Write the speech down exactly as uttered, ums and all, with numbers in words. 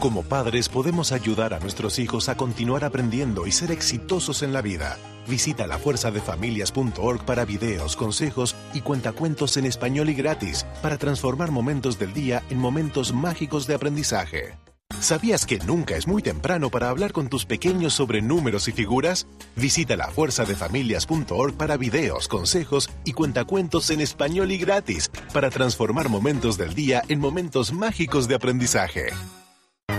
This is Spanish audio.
Como padres podemos ayudar a nuestros hijos a continuar aprendiendo y ser exitosos en la vida. Visita la fuerza de familias punto org para videos, consejos y cuentacuentos en español y gratis para transformar momentos del día en momentos mágicos de aprendizaje. ¿Sabías que nunca es muy temprano para hablar con tus pequeños sobre números y figuras? Visita la fuerza de familias punto org para videos, consejos y cuentacuentos en español y gratis para transformar momentos del día en momentos mágicos de aprendizaje.